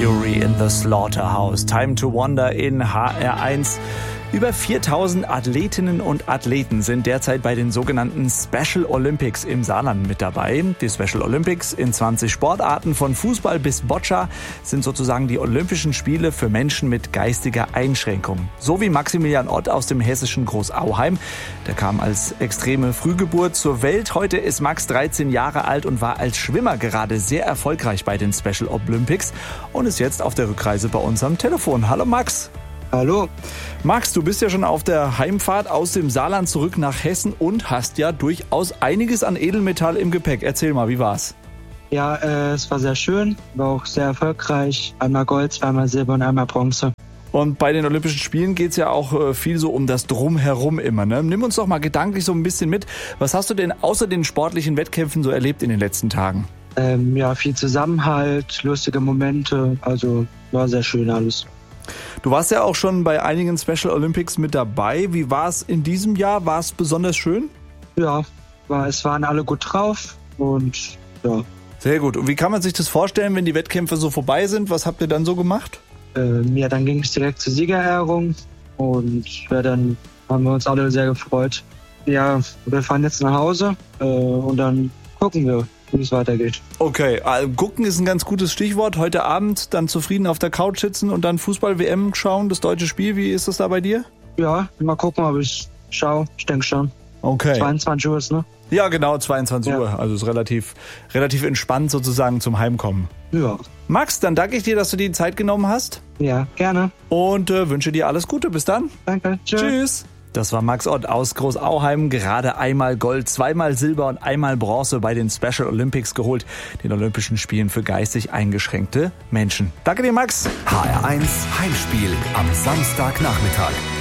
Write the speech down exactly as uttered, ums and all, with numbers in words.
Fury in the Slaughterhouse. Time to Wonder in H R eins. Über viertausend Athletinnen und Athleten sind derzeit bei den sogenannten Special Olympics im Saarland mit dabei. Die Special Olympics in zwanzig Sportarten von Fußball bis Boccia sind sozusagen die Olympischen Spiele für Menschen mit geistiger Einschränkung. So wie Maximilian Ott aus dem hessischen Großauheim. Der kam als extreme Frühgeburt zur Welt. Heute ist Max dreizehn Jahre alt und war als Schwimmer gerade sehr erfolgreich bei den Special Olympics und ist jetzt auf der Rückreise bei uns am Telefon. Hallo Max. Hallo. Max, du bist ja schon auf der Heimfahrt aus dem Saarland zurück nach Hessen und hast ja durchaus einiges an Edelmetall im Gepäck. Erzähl mal, wie war's? Ja, äh, es war sehr schön, war auch sehr erfolgreich. Einmal Gold, zweimal Silber und einmal Bronze. Und bei den Olympischen Spielen geht's ja auch äh, viel so um das Drumherum immer, ne? Nimm uns doch mal gedanklich so ein bisschen mit. Was hast du denn außer den sportlichen Wettkämpfen so erlebt in den letzten Tagen? Ähm, ja, viel Zusammenhalt, lustige Momente, also war sehr schön alles. Du warst ja auch schon bei einigen Special Olympics mit dabei. Wie war es in diesem Jahr? War es besonders schön? Ja, war, es waren alle gut drauf und ja. Sehr gut. Und wie kann man sich das vorstellen, wenn die Wettkämpfe so vorbei sind? Was habt ihr dann so gemacht? Ähm, ja, dann ging es direkt zur Siegerehrung und ja, dann haben wir uns alle sehr gefreut. Ja, wir fahren jetzt nach Hause äh, und dann gucken wir, wie es weitergeht. Okay, also gucken ist ein ganz gutes Stichwort. Heute Abend dann zufrieden auf der Couch sitzen und dann Fußball-W M schauen, das deutsche Spiel. Wie ist das da bei dir? Ja, mal gucken, ob ich schaue. Ich denke schon. Okay. zweiundzwanzig Uhr ist, ne? Ja, genau, zweiundzwanzig Ja. Uhr. Also ist relativ, relativ entspannt sozusagen zum Heimkommen. Ja. Max, dann danke ich dir, dass du dir die Zeit genommen hast Ja, gerne. und äh, wünsche dir alles Gute. Bis dann. Danke. Tschüss. Tschüss. Das war Max Ott aus Großauheim. Gerade einmal Gold, zweimal Silber und einmal Bronze bei den Special Olympics geholt. Den Olympischen Spielen für geistig eingeschränkte Menschen. Danke dir, Max. H R eins Heimspiel am Samstagnachmittag.